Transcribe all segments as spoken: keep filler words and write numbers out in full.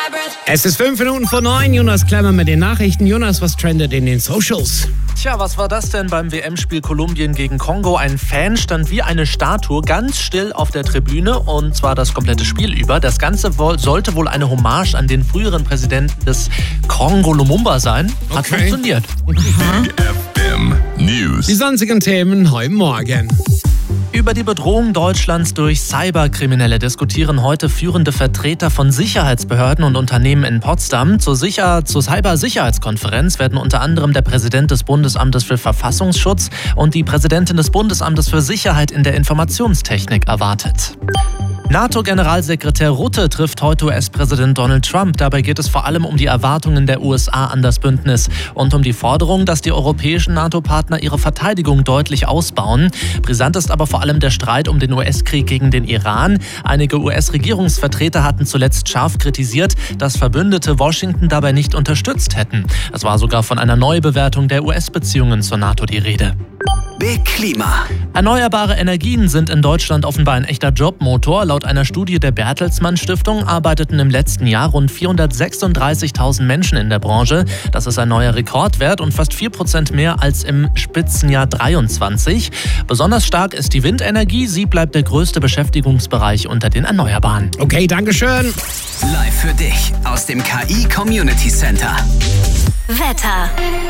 Es ist fünf Minuten vor neun. Jonas Klemmer mit den Nachrichten. Jonas, was trendet in den Socials? Tja, was war das denn beim W M-Spiel Kolumbien gegen Kongo? Ein Fan stand wie eine Statue ganz still auf der Tribüne und zwar das komplette Spiel über. Das Ganze sollte wohl eine Hommage an den früheren Präsidenten des Kongo, Lumumba, sein. Hat Okay. funktioniert. F M News. Die sonstigen Themen heute Morgen. Über die Bedrohung Deutschlands durch Cyberkriminelle diskutieren heute führende Vertreter von Sicherheitsbehörden und Unternehmen in Potsdam. Zur, Sicher- zur Cybersicherheitskonferenz werden unter anderem der Präsident des Bundesamtes für Verfassungsschutz und die Präsidentin des Bundesamtes für Sicherheit in der Informationstechnik erwartet. NATO-Generalsekretär Rutte trifft heute U S-Präsident Donald Trump. Dabei geht es vor allem um die Erwartungen der U S A an das Bündnis und um die Forderung, dass die europäischen NATO-Partner ihre Verteidigung deutlich ausbauen. Brisant ist aber vor allem der Streit um den U S-Krieg gegen den Iran. Einige U S-Regierungsvertreter hatten zuletzt scharf kritisiert, dass Verbündete Washington dabei nicht unterstützt hätten. Es war sogar von einer Neubewertung der U S-Beziehungen zur NATO die Rede. Big Klima. Erneuerbare Energien sind in Deutschland offenbar ein echter Jobmotor. Laut einer Studie der Bertelsmann Stiftung arbeiteten im letzten Jahr rund vierhundertsechsunddreißigtausend Menschen in der Branche. Das ist ein neuer Rekordwert und fast vier Prozent mehr als im Spitzenjahr dreiundzwanzig. Besonders stark ist die Windenergie. Sie bleibt der größte Beschäftigungsbereich unter den Erneuerbaren. Okay, Dankeschön. Live für dich aus dem K I Community Center. Wetter.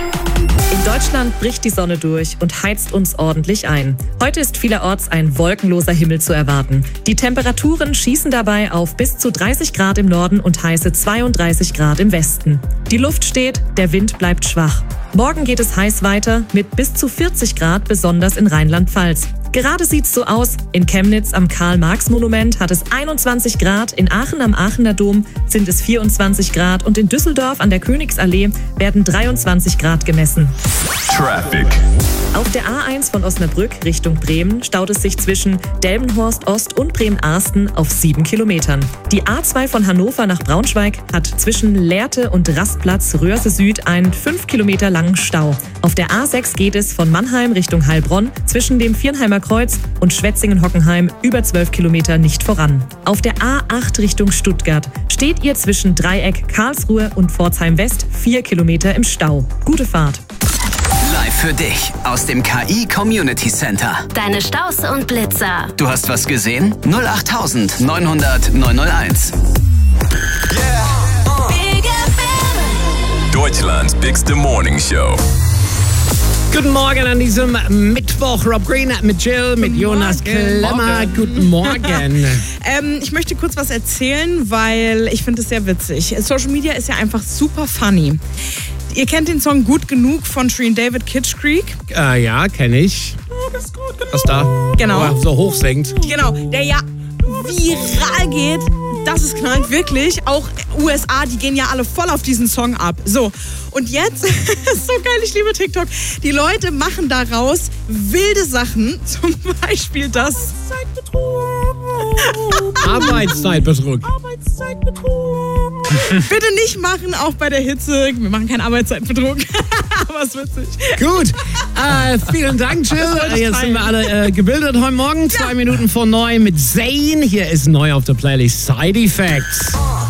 In Deutschland bricht die Sonne durch und heizt uns ordentlich ein. Heute ist vielerorts ein wolkenloser Himmel zu erwarten. Die Temperaturen schießen dabei auf bis zu dreißig Grad im Norden und heiße zweiunddreißig Grad im Westen. Die Luft steht, der Wind bleibt schwach. Morgen geht es heiß weiter mit bis zu vierzig Grad, besonders in Rheinland-Pfalz. Gerade sieht's so aus. In Chemnitz am Karl-Marx-Monument hat es einundzwanzig Grad, in Aachen am Aachener Dom sind es vierundzwanzig Grad und in Düsseldorf an der Königsallee werden dreiundzwanzig Grad gemessen. Traffic. Auf der A eins von Osnabrück Richtung Bremen staut es sich zwischen Delmenhorst Ost und Bremen-Arsten auf sieben Kilometern. Die A zwei von Hannover nach Braunschweig hat zwischen Lehrte und Rastplatz Röhrse Süd einen fünf Kilometer langen Stau. Auf der A sechs geht es von Mannheim Richtung Heilbronn zwischen dem Viernheimer Kreuz und Schwetzingen-Hockenheim über zwölf Kilometer nicht voran. Auf der A acht Richtung Stuttgart steht ihr zwischen Dreieck Karlsruhe und Pforzheim West vier Kilometer im Stau. Gute Fahrt. Live für dich aus dem K I Community Center. Deine Staus und Blitzer. Du hast was gesehen? null acht neun hundert neun null eins. Big F M. Deutschlands bigste Morning Show. Guten Morgen an diesem Mittwoch. Rob Green mit Jill, mit Jonas Klemmer. Guten Morgen. Ähm, ich möchte kurz was erzählen, weil ich finde es sehr witzig. Social Media ist ja einfach super funny. Ihr kennt den Song Gut Genug von Shreen David, Kitsch Creek? Äh, ja, kenne ich. Was da Genau. oh, so hoch singt. Genau, der ja viral geht. Das ist knallt, wirklich. Auch U S A, die gehen ja alle voll auf diesen Song ab. So, und jetzt, ist so geil, ich liebe TikTok. Die Leute machen daraus wilde Sachen. Zum Beispiel das Arbeitszeitbetrug. Arbeitszeitbetrug. Bitte nicht machen, auch bei der Hitze. Wir machen keinen Arbeitszeitbetrug. Aber es ist witzig. Gut, äh, vielen Dank, Jill. wollte ich Jetzt sind wir teilen. alle äh, gebildet heute Morgen. Zwei Minuten vor neun mit Zayn. Hier ist neu auf der Playlist Side Effects.